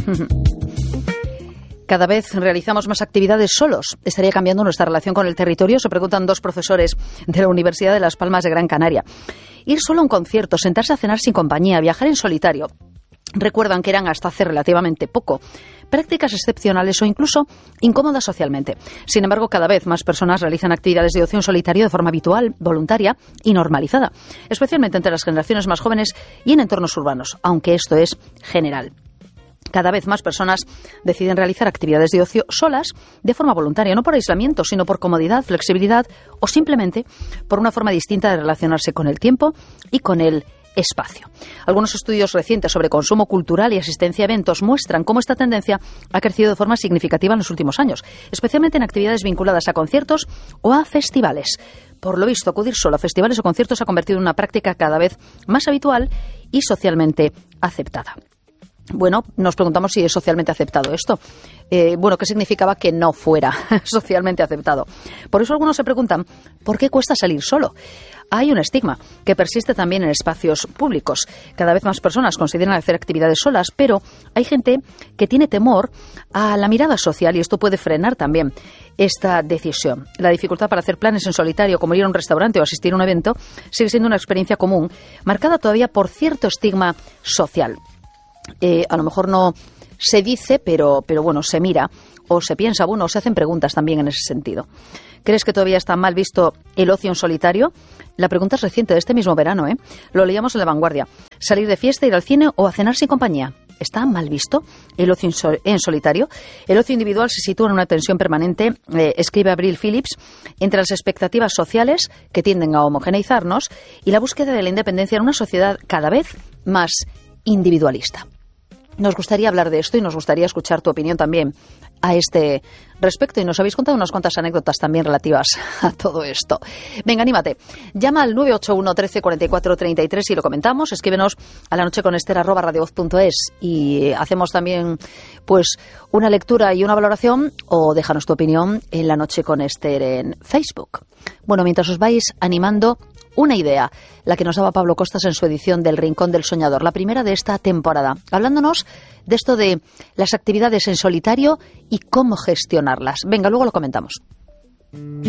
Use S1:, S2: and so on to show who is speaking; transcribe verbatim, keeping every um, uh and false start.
S1: Cada vez realizamos más actividades solos. ¿Estaría cambiando nuestra relación con el territorio? Se preguntan dos profesores de la Universidad de Las Palmas de Gran Canaria. Ir solo a un concierto, sentarse a cenar sin compañía, viajar en solitario. Recuerdan que eran hasta hace relativamente poco prácticas excepcionales o incluso incómodas socialmente. Sin embargo, cada vez más personas realizan actividades de ocio en solitario de forma habitual, voluntaria y normalizada, especialmente entre las generaciones más jóvenes y en entornos urbanos, aunque esto es general. Cada vez más personas deciden realizar actividades de ocio solas de forma voluntaria, no por aislamiento, sino por comodidad, flexibilidad o simplemente por una forma distinta de relacionarse con el tiempo y con el espacio. Algunos estudios recientes sobre consumo cultural y asistencia a eventos muestran cómo esta tendencia ha crecido de forma significativa en los últimos años, especialmente en actividades vinculadas a conciertos o a festivales. Por lo visto, acudir solo a festivales o conciertos se ha convertido en una práctica cada vez más habitual y socialmente aceptada. Bueno, nos preguntamos si es socialmente aceptado esto. Eh, bueno, ¿qué significaba que no fuera socialmente aceptado? Por eso algunos se preguntan, ¿por qué cuesta salir solo? Hay un estigma que persiste también en espacios públicos. Cada vez más personas consideran hacer actividades solas, pero hay gente que tiene temor a la mirada social y esto puede frenar también esta decisión. La dificultad para hacer planes en solitario, como ir a un restaurante o asistir a un evento, sigue siendo una experiencia común, marcada todavía por cierto estigma social. Eh, a lo mejor no se dice, pero, pero bueno, se mira o se piensa, bueno, o se hacen preguntas también en ese sentido. ¿Crees que todavía está mal visto el ocio en solitario? La pregunta es reciente, de este mismo verano, ¿eh? Lo leíamos en La Vanguardia. ¿Salir de fiesta, ir al cine o a cenar sin compañía? ¿Está mal visto el ocio en solitario? El ocio individual se sitúa en una tensión permanente, eh, escribe Avril Phillips, entre las expectativas sociales que tienden a homogeneizarnos y la búsqueda de la independencia en una sociedad cada vez más individualista. Nos gustaría hablar de esto y nos gustaría escuchar tu opinión también a este respecto. Y nos habéis contado unas cuantas anécdotas también relativas a todo esto. Venga, anímate. Llama al nueve ocho uno, trece, cuarenta y cuatro, treinta y tres y lo comentamos. Escríbenos a la noche con Ester arroba radiovoz punto es y hacemos también pues una lectura y una valoración, o déjanos tu opinión en La Noche con Ester en Facebook. Bueno, mientras os vais animando, una idea, la que nos daba Pablo Costas en su edición del Rincón del Soñador, la primera de esta temporada, hablándonos de esto de las actividades en solitario y cómo gestionarlas. Venga, luego lo comentamos.